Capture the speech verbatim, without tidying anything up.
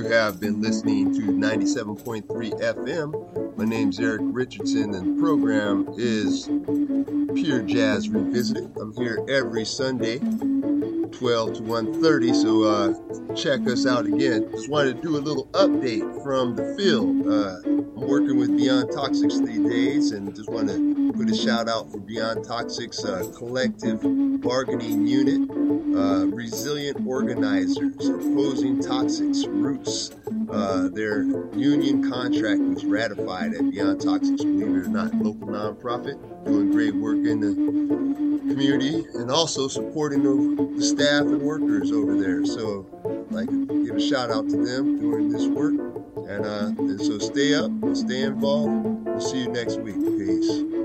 have been listening to ninety-seven point three F M. My name's Eric Richardson, and the program is Pure Jazz Revisited. I'm here every Sunday, twelve to one thirty, so uh, check us out again. Just wanted to do a little update from the field. Uh, I'm working with Beyond Toxics these days, and just want to put a shout out for Beyond Toxics uh, collective bargaining unit, uh, resilient organizers, opposing toxics, roots. Uh, their union contract was ratified at Beyond Toxics, believe it or not, local nonprofit, doing great work in the community and also supporting the, the staff and workers over there. So I'd like to give a shout out to them doing this work. And, uh, and so stay up, stay involved. We'll see you next week. Peace.